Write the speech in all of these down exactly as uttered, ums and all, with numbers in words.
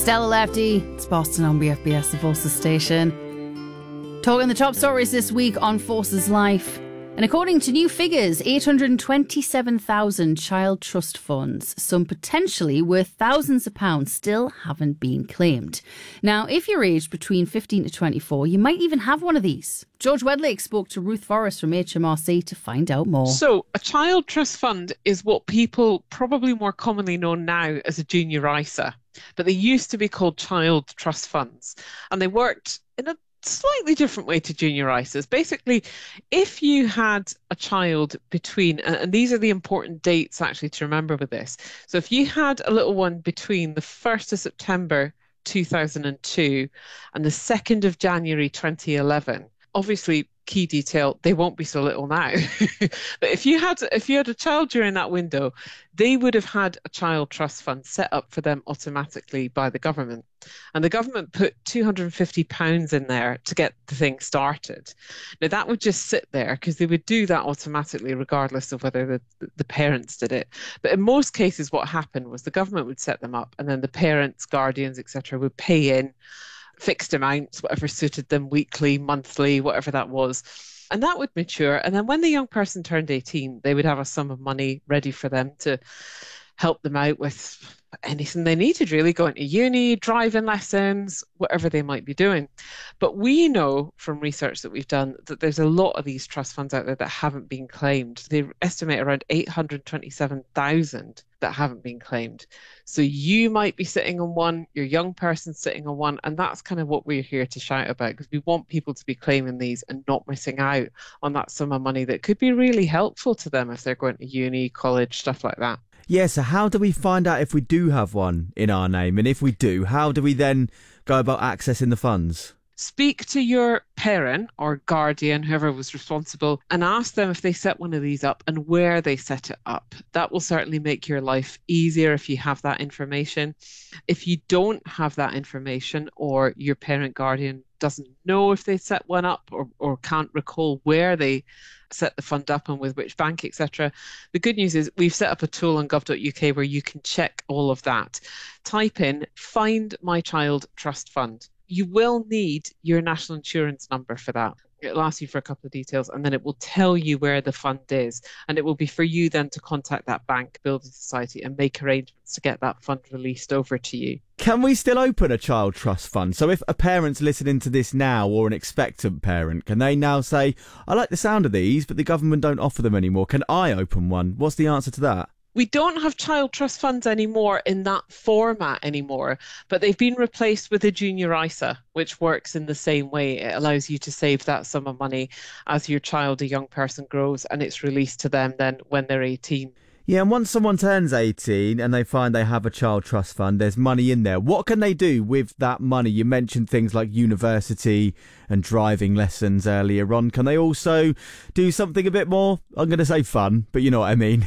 Stella Lefty, it's Boston on B F B S, the Forces station. Talking the top stories this week on Forces Life. And according to new figures, eight hundred twenty-seven thousand child trust funds, some potentially worth thousands of pounds, still haven't been claimed. Now, if you're aged between fifteen to twenty-four, you might even have one of these. George Wedlake spoke to Ruth Forrest from H M R C to find out more. So, a child trust fund is what people probably more commonly know now as a junior I S A, but they used to be called child trust funds, and they worked in a slightly different way to junior I S As. Basically, if you had a child between, and these are the important dates actually to remember with this. So if you had a little one between the first of September two thousand two and the second of January twenty eleven, obviously, key detail, they won't be so little now. But if you had if you had a child during that window, they would have had a child trust fund set up for them automatically by the government. And the government put two hundred fifty pounds in there to get the thing started. Now, that would just sit there because they would do that automatically regardless of whether the, the parents did it. But in most cases, what happened was the government would set them up and then the parents, guardians, et cetera would pay in fixed amounts, whatever suited them, weekly, monthly, whatever that was. And that would mature. And then when the young person turned eighteen, they would have a sum of money ready for them to help them out with anything they needed, really, going to uni, driving lessons, whatever they might be doing. But we know from research that we've done that there's a lot of these trust funds out there that haven't been claimed. They estimate around eight hundred twenty-seven thousand that haven't been claimed. So you might be sitting on one, your young person's sitting on one, and that's kind of what we're here to shout about, because we want people to be claiming these and not missing out on that sum of money that could be really helpful to them if they're going to uni, college, stuff like that. Yeah, so how do we find out if we do have one in our name? And if we do, how do we then go about accessing the funds? Speak to your parent or guardian, whoever was responsible, and ask them if they set one of these up and where they set it up. That will certainly make your life easier if you have that information. If you don't have that information, or your parent guardian doesn't know if they set one up, or, or can't recall where they set the fund up and with which bank, et cetera, the good news is we've set up a tool on gov dot U K where you can check all of that. Type in Find My Child Trust Fund. You will need your national insurance number for that. It'll ask you for a couple of details and then it will tell you where the fund is. And it will be for you then to contact that bank, building society, and make arrangements to get that fund released over to you. Can we still open a child trust fund? So if a parent's listening to this now, or an expectant parent, can they now say, I like the sound of these, but the government don't offer them anymore. Can I open one? What's the answer to that? We don't have child trust funds anymore in that format anymore, but they've been replaced with a junior I S A, which works in the same way. It allows you to save that sum of money as your child, a young person, grows, and it's released to them then when they're eighteen. Yeah, and once someone turns eighteen and they find they have a child trust fund, there's money in there. What can they do with that money? You mentioned things like university and driving lessons earlier on. Can they also do something a bit more, I'm going to say fun, but you know what I mean?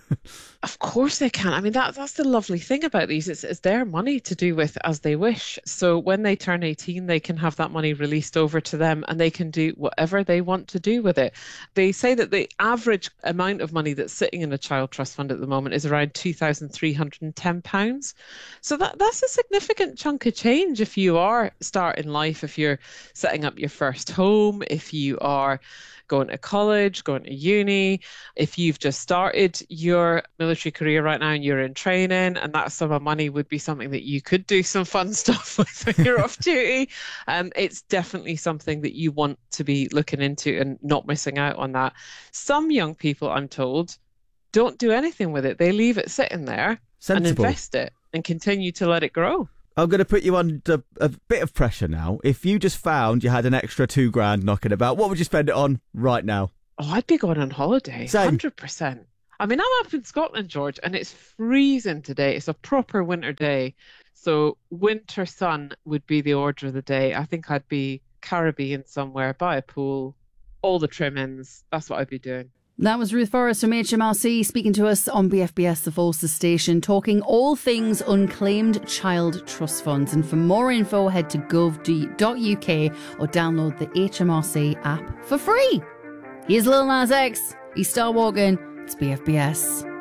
Of course they can. I mean, that that's the lovely thing about these. It's, it's their money to do with as they wish. So when they turn eighteen, they can have that money released over to them and they can do whatever they want to do with it. They say that the average amount of money that's sitting in a child trust fund at the moment is around two thousand three hundred ten pounds. So that that's a significant chunk of change if you are starting life, if you're setting up your first home, if you are going to college, going to uni, if you've just started your military career right now and you're in training, and that sum of money would be something that you could do some fun stuff with when you're off duty. Um, it's definitely something that you want to be looking into and not missing out on that. Some young people, I'm told, don't do anything with it. They leave it sitting there Sensible. and invest it and continue to let it grow. I'm going to put you under a bit of pressure now. If you just found you had an extra two grand knocking about, what would you spend it on right now? Oh, I'd be going on holiday. Same. one hundred percent. I mean, I'm up in Scotland, George, and it's freezing today. It's a proper winter day. So winter sun would be the order of the day. I think I'd be Caribbean somewhere, by a pool, all the trimmings. That's what I'd be doing. That was Ruth Forrest from H M R C speaking to us on B F B S The Forces station, talking all things unclaimed child trust funds. And for more info, head to gov dot U K or download the H M R C app for free. Here's Lil Nas X. He's Star Walking. It's B F B S.